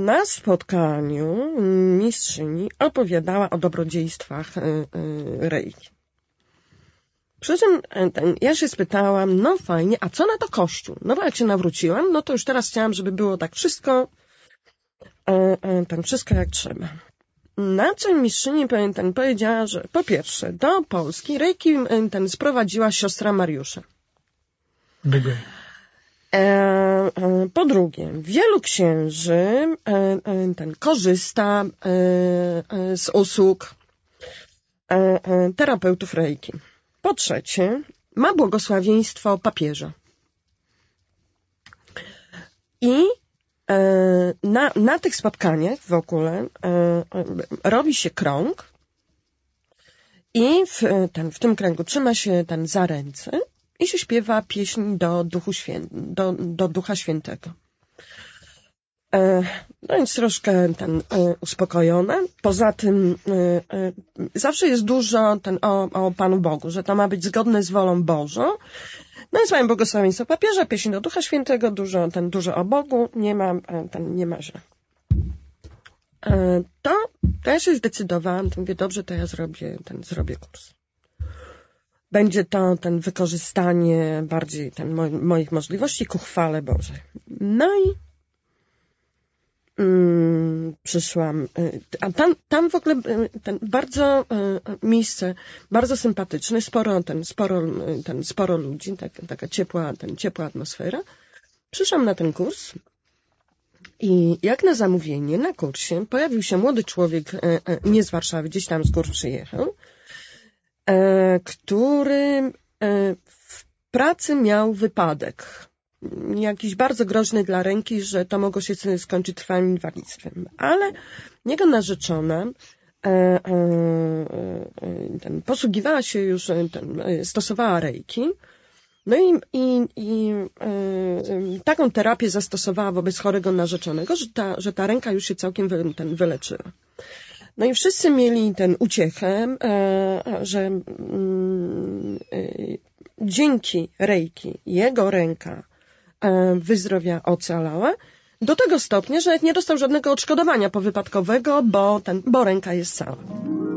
Na spotkaniu mistrzyni opowiadała o dobrodziejstwach reiki. Przy czym ja się spytałam, no fajnie, a co na to Kościół? No bo jak się nawróciłam, no to już teraz chciałam, żeby było tak wszystko jak trzeba. Na co mistrzyni powiedziała, że po pierwsze, do Polski reiki sprowadziła siostra Mariusza. Po drugie, wielu księży korzysta z usług terapeutów reiki. Po trzecie, ma błogosławieństwo papieża. I na tych spotkaniach w ogóle robi się krąg i w tym kręgu trzyma się za ręce i się śpiewa pieśń do Ducha Świętego. No więc troszkę uspokojona. Poza tym zawsze jest dużo o Panu Bogu, że to ma być zgodne z wolą Bożą. No więc mamy błogosławieństwo papieża, pieśń do Ducha Świętego, dużo o Bogu, nie ma źle. To ja się zdecydowałam, mówię, dobrze, to ja zrobię kurs. Będzie to wykorzystanie bardziej moich możliwości ku chwale Bożej. No i przyszłam, a tam w ogóle bardzo miejsce, bardzo sympatyczne, sporo ludzi, taka ciepła atmosfera. Przyszłam na ten kurs i jak na zamówienie na kursie pojawił się młody człowiek, nie z Warszawy, gdzieś tam z gór przyjechał, który w pracy miał wypadek. Jakiś bardzo groźny dla ręki, że to mogło się skończyć trwałym inwalidztwem. Ale jego narzeczona posługiwała się już, stosowała reiki. No i taką terapię zastosowała wobec chorego narzeczonego, że ta ręka już się całkiem wyleczyła. No i wszyscy mieli uciechę, że dzięki reiki jego ręka wyzdrowia, ocalała, do tego stopnia, że nawet nie dostał żadnego odszkodowania powypadkowego, bo ręka jest cała.